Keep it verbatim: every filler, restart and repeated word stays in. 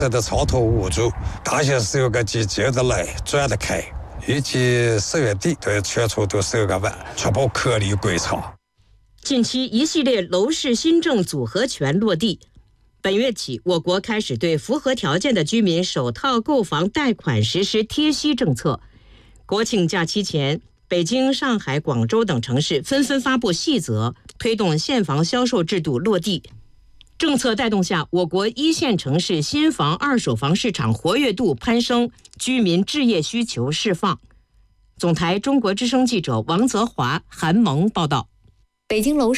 这的超脱无阻，大限十六个季接着来，转得开。预计十月底对全出都十六个万，确保颗粒归巢。 近期一系列楼市新政组合拳落地。本月起，我国开始对符合条件的居民首套购房贷款实施贴息政策。国庆假期前，北京、上海、广州等城市纷纷发布细则，推动现房销售制度落地。政策带动下，我国一线城市新房、二手房市场活跃度攀升，居民置业需求释放。总台中国之声记者王泽华、韩萌报道。 北京楼